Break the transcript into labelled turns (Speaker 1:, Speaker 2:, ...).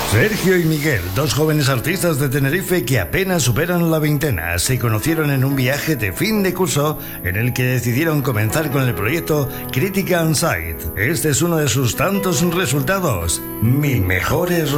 Speaker 1: Sergio y Miguel, dos jóvenes artistas de Tenerife que apenas superan la veintena, se conocieron en un viaje de fin de curso en el que decidieron comenzar con el proyecto Crítica On Site. Este es uno de sus tantos resultados. Mis mejores